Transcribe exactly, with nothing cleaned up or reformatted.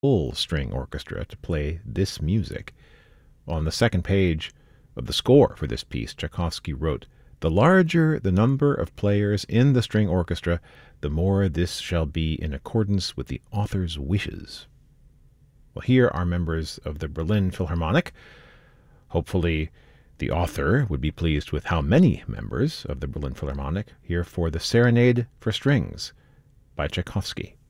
full string orchestra to play this music. On the second page of the score for this piece, Tchaikovsky wrote, "The larger the number of players in the string orchestra, the more this shall be in accordance with the author's wishes." Well, here are members of the Berlin Philharmonic. Hopefully, the author would be pleased with how many members of the Berlin Philharmonic here for the Serenade for Strings by Tchaikovsky.